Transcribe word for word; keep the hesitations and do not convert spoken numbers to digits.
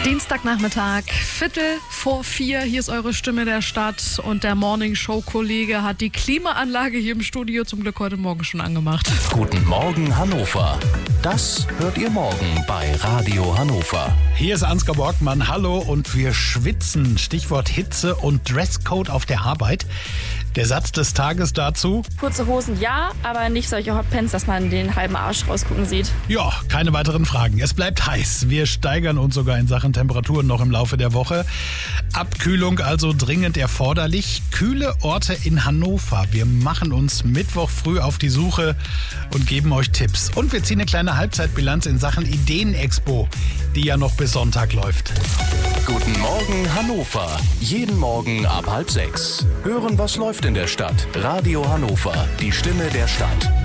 Dienstagnachmittag, Viertel vor vier. Hier ist eure Stimme der Stadt und der Morning-Show-Kollege hat die Klimaanlage hier im Studio zum Glück heute Morgen schon angemacht. Guten Morgen Hannover. Das hört ihr morgen bei Radio Hannover. Hier ist Ansgar Borgmann, hallo, und wir schwitzen. Stichwort Hitze und Dresscode auf der Arbeit. Der Satz des Tages dazu: Kurze Hosen ja, aber nicht solche Hotpants, dass man den halben Arsch rausgucken sieht. Ja, keine weiteren Fragen. Es bleibt heiß. Wir steigern uns sogar in Sachen Temperaturen noch im Laufe der Woche. Abkühlung also dringend erforderlich. Kühle Orte in Hannover. Wir machen uns Mittwoch früh auf die Suche und geben euch Tipps. Und wir ziehen eine kleine Halbzeitbilanz in Sachen Ideenexpo, die ja noch bis Sonntag läuft. Guten Morgen Hannover. Jeden Morgen ab halb sechs. Hören, was läuft in der Stadt. Radio Hannover, die Stimme der Stadt.